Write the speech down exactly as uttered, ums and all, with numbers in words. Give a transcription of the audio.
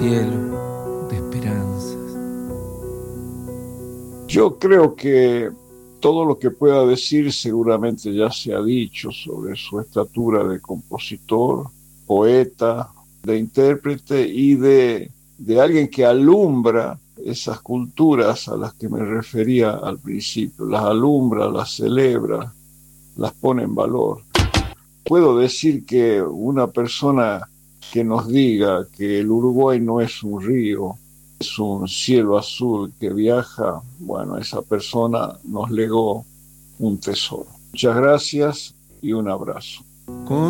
cielo de esperanzas. Yo creo que todo lo que pueda decir seguramente ya se ha dicho sobre su estatura de compositor, poeta, de intérprete y de, de alguien que alumbra esas culturas a las que me refería al principio. Las alumbra, las celebra, las pone en valor. Puedo decir que una persona que nos diga que el Uruguay no es un río, es un cielo azul que viaja, bueno, esa persona nos legó un tesoro. Muchas gracias y un abrazo. Con